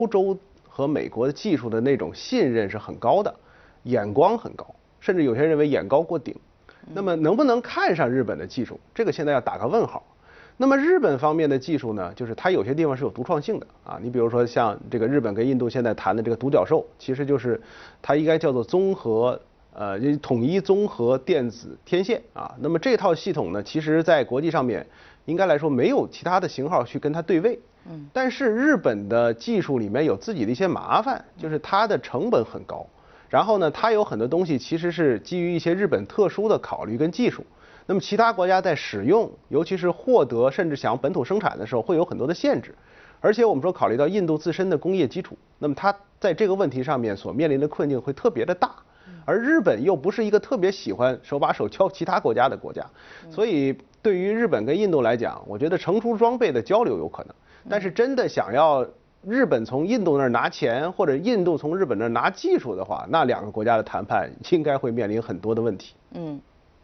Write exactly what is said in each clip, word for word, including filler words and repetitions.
欧洲和美国的技术的那种信任是很高的，眼光很高，甚至有些人认为眼高过顶。那么能不能看上日本的技术，这个现在要打个问号。那么日本方面的技术呢，就是它有些地方是有独创性的啊。你比如说像这个日本跟印度现在谈的这个独角兽，其实就是它应该叫做综合呃统一综合电子天线啊。那么这套系统呢，其实在国际上面应该来说没有其他的型号去跟它对位。嗯。但是日本的技术里面有自己的一些麻烦，就是它的成本很高。然后呢，它有很多东西其实是基于一些日本特殊的考虑跟技术。那么其他国家在使用，尤其是获得甚至想本土生产的时候，会有很多的限制。而且我们说考虑到印度自身的工业基础，那么它在这个问题上面所面临的困境会特别的大。而日本又不是一个特别喜欢手把手教其他国家的国家，所以对于日本跟印度来讲，我觉得成熟装备的交流有可能，但是真的想要日本从印度那儿拿钱，或者印度从日本那儿拿技术的话，那两个国家的谈判应该会面临很多的问题。 嗯。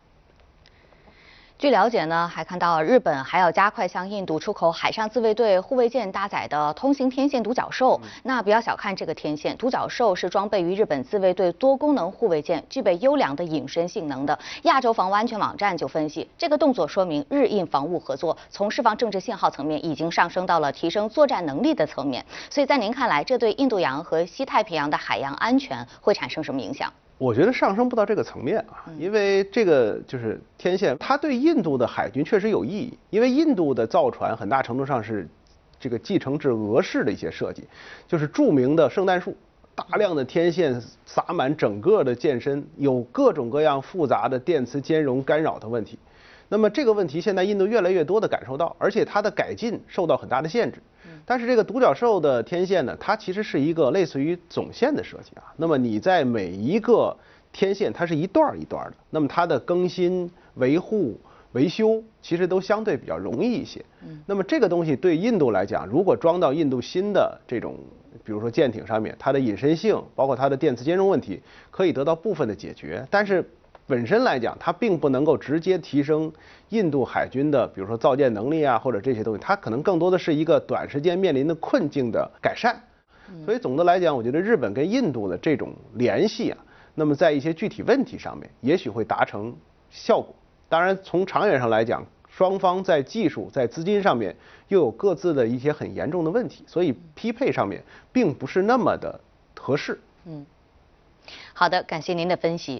据了解呢，还看到日本还要加快向印度出口海上自卫队护卫舰搭载的通行天线独角兽。那不要小看这个天线，独角兽是装备于日本自卫队多功能护卫舰，具备优良的隐身性能的。亚洲防务安全网站就分析，这个动作说明日印防务合作从释放政治信号层面，已经上升到了提升作战能力的层面。所以在您看来，这对印度洋和西太平洋的海洋安全会产生什么影响？ 我觉得上升不到这个层面啊，因为这个就是天线，它对印度的海军确实有意义，因为印度的造船很大程度上是这个继承至俄式的一些设计，就是著名的圣诞树，大量的天线撒满整个的舰身，有各种各样复杂的电磁兼容干扰的问题。那么这个问题现在印度越来越多的感受到，而且它的改进受到很大的限制。但是这个独角兽的天线呢，它其实是一个类似于总线的设计啊。那么你在每一个天线，它是一段一段的，那么它的更新、维护、维修其实都相对比较容易一些。那么这个东西对印度来讲，如果装到印度新的这种，比如说舰艇上面，它的隐身性，包括它的电磁兼容问题，可以得到部分的解决。但是本身来讲，它并不能够直接提升印度海军的，比如说造舰能力啊，或者这些东西，它可能更多的是一个短时间面临的困境的改善。所以总的来讲，我觉得日本跟印度的这种联系啊，那么在一些具体问题上面，也许会达成效果。当然，从长远上来讲，双方在技术、在资金上面又有各自的一些很严重的问题，所以匹配上面并不是那么的合适。 嗯，好的，感谢您的分析。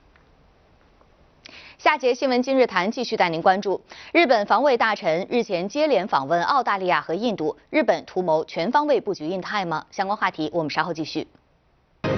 下节新闻今日谈继续带您关注，日本防卫大臣日前接连访问澳大利亚和印度，日本图谋全方位布局印太吗？相关话题我们稍后继续。